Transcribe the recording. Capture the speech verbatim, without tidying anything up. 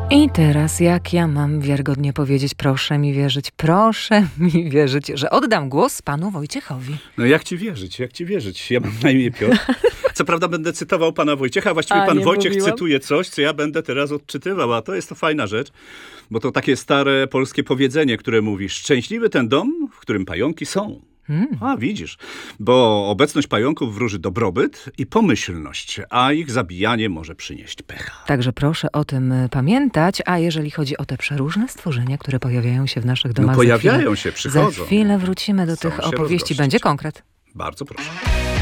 I teraz jak ja mam wiarygodnie powiedzieć, proszę mi wierzyć, proszę mi wierzyć, że oddam głos panu Wojciechowi. No jak ci wierzyć, jak ci wierzyć? Ja mam na imię Piotr. Co prawda będę cytował pana Wojciecha, a właściwie A, pan nie Wojciech mówiłam? cytuje coś, co ja będę teraz odczytywał, a to jest to fajna rzecz, bo to takie stare polskie powiedzenie, które mówi: szczęśliwy ten dom, w którym pająki są. Hmm. A widzisz, bo obecność pająków wróży dobrobyt i pomyślność, a ich zabijanie może przynieść pecha. Także proszę o tym pamiętać, a jeżeli chodzi o te przeróżne stworzenia, które pojawiają się w naszych domach, No za pojawiają chwilę, się, przychodzą. Za chwilę wrócimy do Chcą tych się opowieści. rozgościć. Będzie konkret. Bardzo proszę.